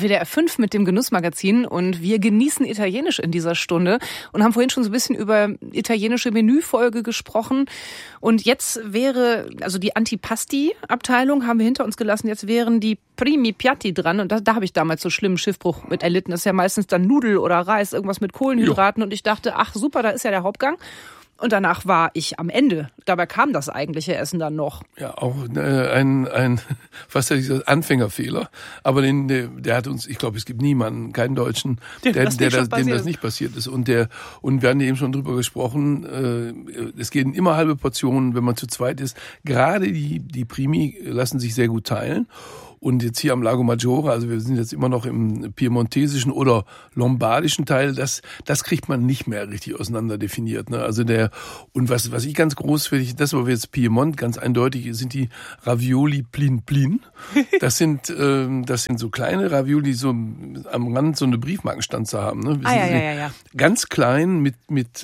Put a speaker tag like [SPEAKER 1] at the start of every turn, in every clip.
[SPEAKER 1] WDR 5 mit dem Genussmagazin und wir genießen Italienisch in dieser Stunde und haben vorhin schon so ein bisschen über italienische Menüfolge gesprochen. Und jetzt wäre, also die Antipasti-Abteilung haben wir hinter uns gelassen, jetzt wären die Primi Piatti dran und da habe ich damals so schlimmen Schiffbruch mit erlitten. Das ist ja meistens dann Nudel oder Reis, irgendwas mit Kohlenhydraten und ich dachte, ach super, da ist ja der Hauptgang. Und danach war ich am Ende. Dabei kam das eigentliche Essen dann noch.
[SPEAKER 2] Ja, auch ein fast dieser Anfängerfehler. Aber der hat uns, ich glaube, es gibt niemanden, keinen Deutschen, dem das nicht passiert ist. Und wir haben eben schon drüber gesprochen, es gehen immer halbe Portionen, wenn man zu zweit ist. Gerade die Primi lassen sich sehr gut teilen. Und jetzt hier am Lago Maggiore, also wir sind jetzt immer noch im piemontesischen oder lombardischen Teil, das kriegt man nicht mehr richtig auseinander definiert. Ne? Also und was ich ganz groß finde, das war jetzt Piemont, ganz eindeutig, sind die Ravioli Plin Plin. Das sind so kleine Ravioli, die so am Rand so eine Briefmarkenstanze haben. Ne?
[SPEAKER 1] Ja.
[SPEAKER 2] Ganz klein mit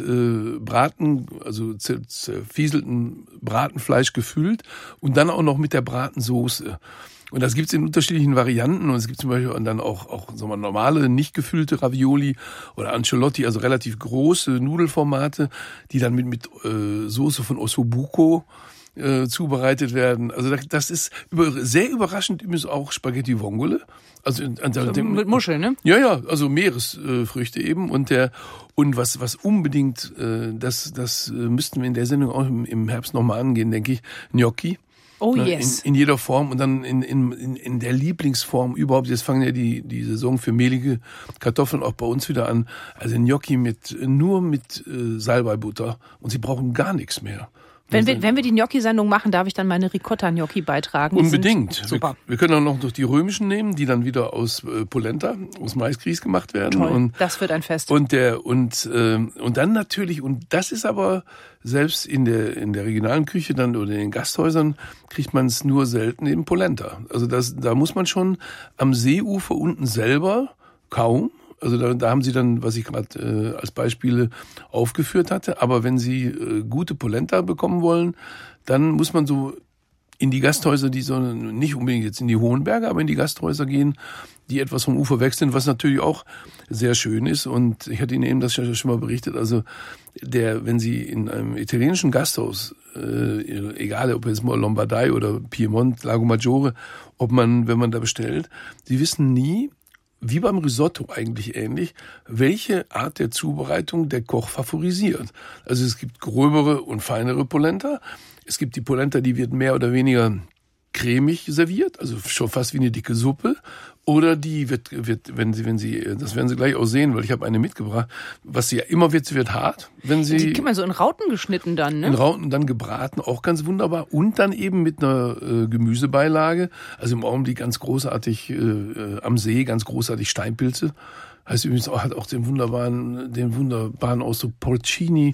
[SPEAKER 2] Braten, also zerfieselten Bratenfleisch gefüllt und dann auch noch mit der Bratensoße. Und das gibt's in unterschiedlichen Varianten und es gibt zum Beispiel dann auch sagen wir, normale, nicht gefüllte Ravioli oder Anciotti, also relativ große Nudelformate, die dann mit Soße von Ossobuco zubereitet werden. Also das ist sehr überraschend übrigens auch Spaghetti Vongole. Also
[SPEAKER 1] mit Muscheln, ne?
[SPEAKER 2] Ja, also Meeresfrüchte eben und was unbedingt das müssten wir in der Sendung auch im Herbst nochmal angehen, denke ich, Gnocchi.
[SPEAKER 1] Oh yes.
[SPEAKER 2] In jeder Form und dann in der Lieblingsform überhaupt. Jetzt fangen ja die Saison für mehlige Kartoffeln auch bei uns wieder an. Also Gnocchi nur mit Salbeibutter und sie brauchen gar nichts mehr.
[SPEAKER 1] Wenn wir die Gnocchi-Sendung machen, darf ich dann meine Ricotta-Gnocchi beitragen?
[SPEAKER 2] Unbedingt.
[SPEAKER 1] Super.
[SPEAKER 2] Wir können auch noch die römischen nehmen, die dann wieder aus Polenta, aus Maisgrieß gemacht werden.
[SPEAKER 1] Toll.
[SPEAKER 2] Und
[SPEAKER 1] das wird ein Fest.
[SPEAKER 2] Und dann natürlich, und das ist aber selbst in der regionalen Küche dann oder in den Gasthäusern kriegt man es nur selten in Polenta. Also da muss man schon am Seeufer unten selber kaum. Also da haben sie dann, was ich gerade als Beispiele aufgeführt hatte. Aber wenn sie gute Polenta bekommen wollen, dann muss man so in die Gasthäuser, die so nicht unbedingt jetzt in die hohen Berge, aber in die Gasthäuser gehen, die etwas vom Ufer weg sind, was natürlich auch sehr schön ist. Und ich hatte Ihnen eben das schon mal berichtet. Also wenn Sie in einem italienischen Gasthaus, egal ob jetzt mal Lombardei oder Piemont, Lago Maggiore, wenn man da bestellt, Sie wissen nie, wie beim Risotto eigentlich ähnlich, welche Art der Zubereitung der Koch favorisiert. Also es gibt gröbere und feinere Polenta. Es gibt die Polenta, die wird mehr oder weniger cremig serviert, also schon fast wie eine dicke Suppe. Oder die wird, wenn Sie, das werden Sie gleich auch sehen, weil ich habe eine mitgebracht, was sie ja immer wird, sie wird hart.
[SPEAKER 1] Die kann man so in Rauten geschnitten dann, ne?
[SPEAKER 2] In Rauten dann gebraten, auch ganz wunderbar. Und dann eben mit einer Gemüsebeilage. Also im Augenblick ganz großartig am See, ganz großartig Steinpilze. Heißt übrigens auch, hat auch den wunderbaren Ausdruck Porcini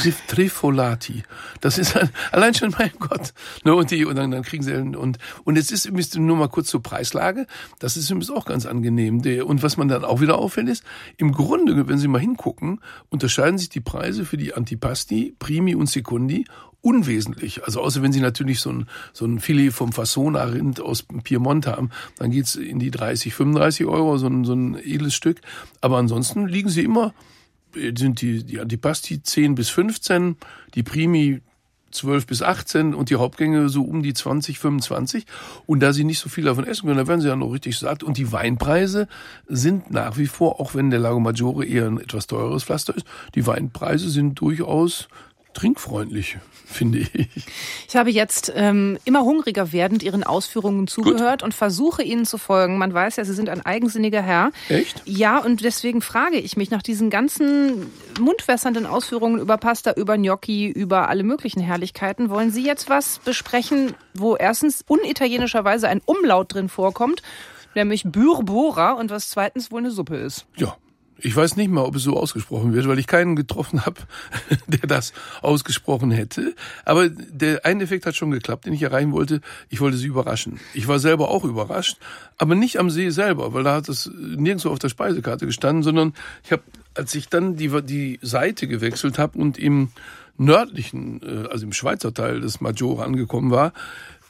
[SPEAKER 2] Trifolati. Das ist allein schon, mein Gott. Und dann kriegen sie, und jetzt ist übrigens nur mal kurz zur Preislage. Das ist übrigens auch ganz angenehm. Und was man dann auch wieder auffällt ist, im Grunde, wenn Sie mal hingucken, unterscheiden sich die Preise für die Antipasti, Primi und Secondi unwesentlich. Also außer wenn Sie natürlich so ein Filet vom Fassona-Rind aus Piemont haben, dann geht's in die 30, 35 Euro, so ein edles Stück. Aber ansonsten liegen sie immer, sind die Antipasti 10 bis 15, die Primi 12 bis 18 und die Hauptgänge so um die 20, 25. Und da sie nicht so viel davon essen können, dann werden sie ja noch richtig satt. Und die Weinpreise sind nach wie vor, auch wenn der Lago Maggiore eher ein etwas teureres Pflaster ist, die Weinpreise sind durchaus trinkfreundlich, finde ich.
[SPEAKER 1] Ich habe jetzt immer hungriger werdend Ihren Ausführungen zugehört und versuche Ihnen zu folgen. Man weiß ja, Sie sind ein eigensinniger Herr.
[SPEAKER 2] Echt?
[SPEAKER 1] Ja, und deswegen frage ich mich nach diesen ganzen mundwässernden Ausführungen über Pasta, über Gnocchi, über alle möglichen Herrlichkeiten. Wollen Sie jetzt was besprechen, wo erstens unitalienischerweise ein Umlaut drin vorkommt, nämlich Bürbora, und was zweitens wohl eine Suppe ist?
[SPEAKER 2] Ja. Ich weiß nicht mal, ob es so ausgesprochen wird, weil ich keinen getroffen habe, der das ausgesprochen hätte. Aber der ein Effekt hat schon geklappt, den ich erreichen wollte. Ich wollte Sie überraschen. Ich war selber auch überrascht, aber nicht am See selber, weil da hat es nirgendwo auf der Speisekarte gestanden, sondern als ich dann die Seite gewechselt habe und im nördlichen, also im Schweizer Teil des Maggiore angekommen war,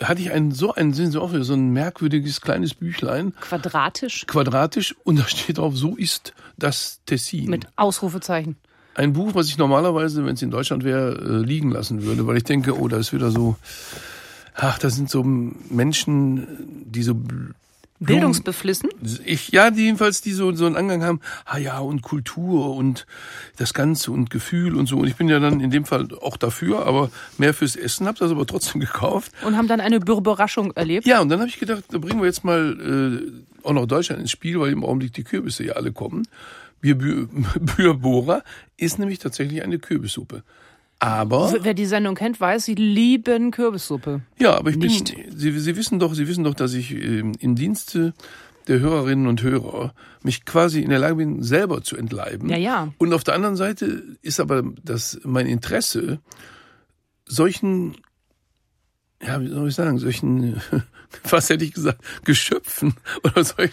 [SPEAKER 2] hatte ich so ein merkwürdiges kleines Büchlein.
[SPEAKER 1] Quadratisch
[SPEAKER 2] Und da steht drauf, so ist das Tessin.
[SPEAKER 1] mit Ausrufezeichen.
[SPEAKER 2] Ein Buch, was ich normalerweise, wenn es in Deutschland wäre, liegen lassen würde, weil ich denke, da ist wieder so, das sind so Menschen, die so
[SPEAKER 1] Bildungsbeflissen?
[SPEAKER 2] Die jedenfalls, die so einen Angang haben, und Kultur und das Ganze und Gefühl und so. Und ich bin ja dann in dem Fall auch dafür, aber mehr fürs Essen, habe das aber trotzdem gekauft.
[SPEAKER 1] Und haben dann eine Überraschung erlebt?
[SPEAKER 2] Ja, und dann habe ich gedacht, da bringen wir jetzt mal auch noch Deutschland ins Spiel, weil im Augenblick die Kürbisse ja alle kommen. Bürbohrer ist nämlich tatsächlich eine Kürbissuppe. Aber
[SPEAKER 1] wer die Sendung kennt, weiß, sie lieben Kürbissuppe.
[SPEAKER 2] Ja, aber Sie wissen doch, dass ich im Dienste der Hörerinnen und Hörer mich quasi in der Lage bin, selber zu entleiben.
[SPEAKER 1] Ja.
[SPEAKER 2] Und auf der anderen Seite ist aber mein Interesse, solchen, wie soll ich sagen, fast hätte ich gesagt, Geschöpfen oder